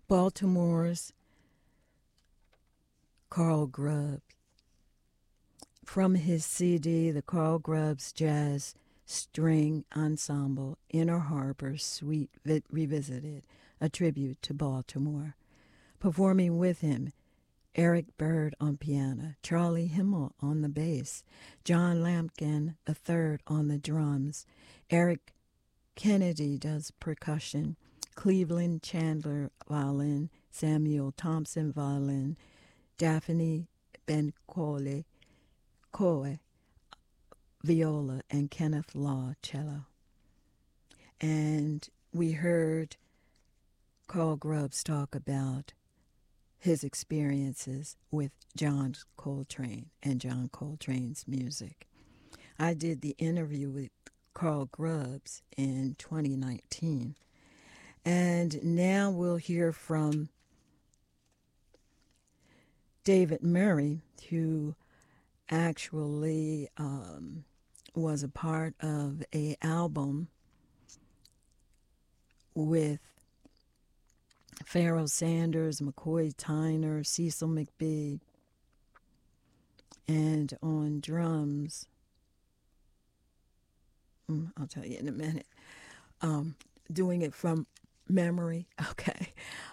Baltimore's Carl Grubb. From his CD, the Carl Grubbs Jazz String Ensemble, Inner Harbor Suite Revisited, a tribute to Baltimore. Performing with him, Eric Bird on piano, Charlie Himmel on the bass, John Lampkin III on the drums, Eric Kennedy does percussion, Cleveland Chandler violin, Samuel Thompson violin, Daphne Ben-Coy viola, and Kenneth Law cello. And we heard Carl Grubbs talk about his experiences with John Coltrane and John Coltrane's music. I did the interview with Carl Grubbs in 2019. And now we'll hear from David Murray, who actually was a part of an album with Pharoah Sanders, McCoy Tyner, Cecil McBee, and on drums, I'll tell you in a minute, doing it from memory, okay.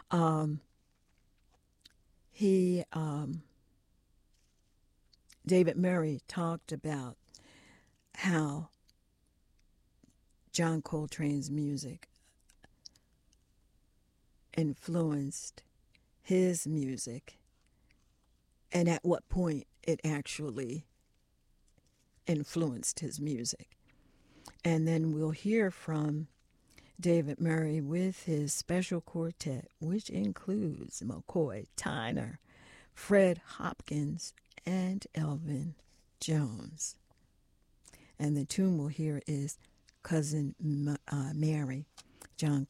David Murray talked about how John Coltrane's music influenced his music and at what point it actually influenced his music. And then we'll hear from David Murray with his special quartet, which includes McCoy Tyner, Fred Hopkins, and Elvin Jones. And the tune we'll hear is Cousin Mary, John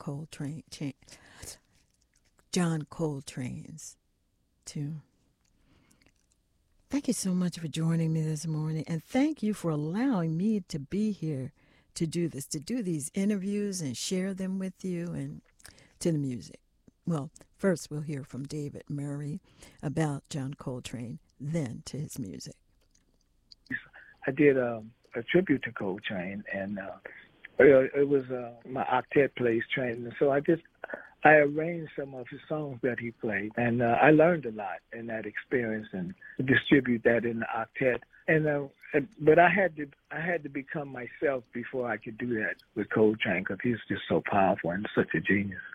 Coltrane's tune. Thank you so much for joining me this morning, and thank you for allowing me to be here to do this, to do these interviews and share them with you and to the music. Well, first we'll hear from David Murray about John Coltrane, then to his music. I did a tribute to Coltrane, and it was my octet plays training. So I arranged some of his songs that he played, and I learned a lot in that experience and to distribute that in the octet. But I had to become myself before I could do that with Coltrane, because he's just so powerful and such a genius.